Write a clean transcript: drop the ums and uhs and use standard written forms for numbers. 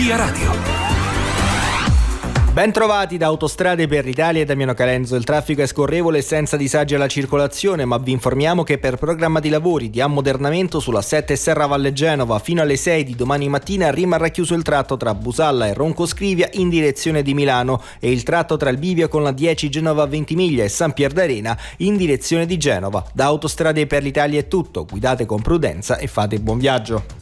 Via Radio. Ben trovati da Autostrade per l'Italia e Damiano Calenzo. Il traffico è scorrevole e senza disagi alla circolazione, ma vi informiamo che per programma di lavori di ammodernamento sulla 7 Serravalle Genova fino alle 6 di domani mattina rimarrà chiuso il tratto tra Busalla e Roncoscrivia in direzione di Milano e il tratto tra il bivio con la 10 Genova Ventimiglia e San Pier d'Arena in direzione di Genova. Da Autostrade per l'Italia è tutto, guidate con prudenza e fate buon viaggio.